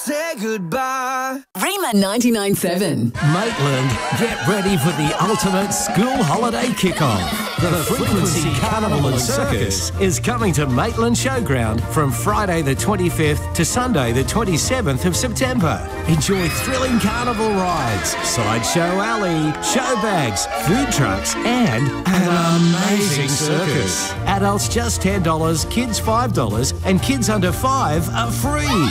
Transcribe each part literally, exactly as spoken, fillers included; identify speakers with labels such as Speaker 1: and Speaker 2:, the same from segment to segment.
Speaker 1: say goodbye.
Speaker 2: Rima ninety-nine point seven.
Speaker 3: Maitland, get ready for the ultimate school holiday kickoff. The Frequency Carnival and Circus is coming to Maitland Showground from Friday the twenty-fifth to Sunday the twenty-seventh of September. Enjoy thrilling carnival rides, sideshow alley, show bags, food trucks and an amazing circus. Adults just ten dollars, kids five dollars and kids under five are free.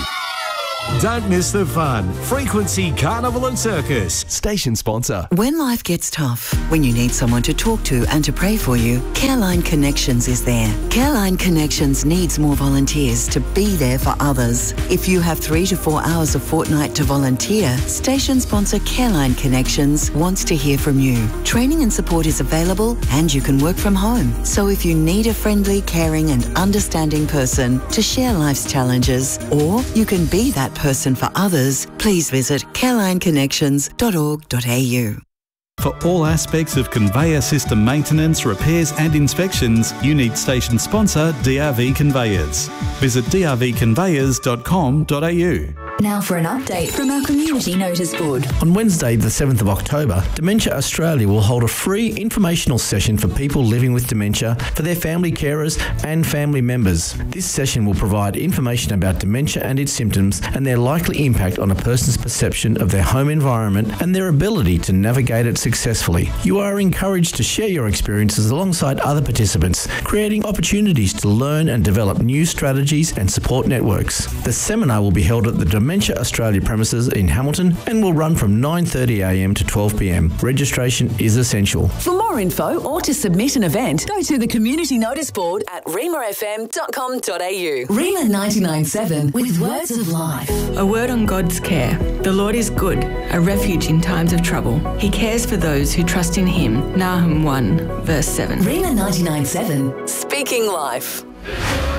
Speaker 3: Don't miss the fun. Frequency Carnival and Circus.
Speaker 4: Station sponsor.
Speaker 5: When life gets tough, when you need someone to talk to and to pray for you, Careline Connections is there. Careline Connections needs more volunteers to be there for others. If you have three to four hours a fortnight to volunteer, station sponsor Careline Connections wants to hear from you. Training and support is available and you can work from home. So if you need a friendly, caring and understanding person to share life's challenges, or you can be that person for others, please visit careline connections dot org dot a u.
Speaker 6: For all aspects of conveyor system maintenance, repairs and inspections, you need station sponsor D R V Conveyors. Visit d r v conveyors dot com dot a u.
Speaker 2: Now for an update from our community notice board.
Speaker 7: On Wednesday, the seventh of October, Dementia Australia will hold a free informational session for people living with dementia, for their family carers and family members. This session will provide information about dementia and its symptoms and their likely impact on a person's perception of their home environment and their ability to navigate it successfully. You are encouraged to share your experiences alongside other participants, creating opportunities to learn and develop new strategies and support networks. The seminar will be held at the Dementia Australia premises in Hamilton and will run from nine thirty a m to twelve p m. Registration is essential.
Speaker 2: For more info or to submit an event, go to the community notice board at rima f m dot com dot a u. Rima ninety-nine point seven with words of life.
Speaker 8: A word on God's care. The Lord is good, a refuge in times of trouble. He cares for those who trust in him. Nahum one, verse seven.
Speaker 2: Rima ninety-nine point seven, speaking life.